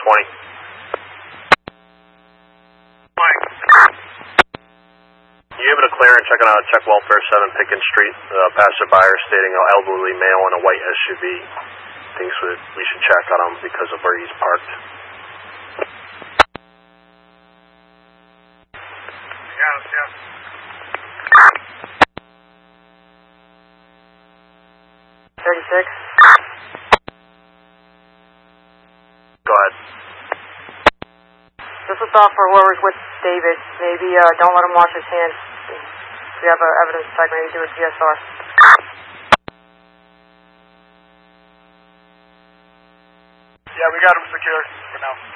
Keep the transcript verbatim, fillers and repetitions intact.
twenty. Mike. You able to clear and check on uh, check welfare seven Pickens Street? Uh, passer buyer stating an elderly male in a white S U V. Thinks we, we should check on him because of where he's parked. Yes, yes. thirty-six. Go ahead. This was off for whoever's with David. Maybe uh, don't let him wash his hands. If we have uh, evidence check, maybe do a G S R. Yeah, we got him secured for now.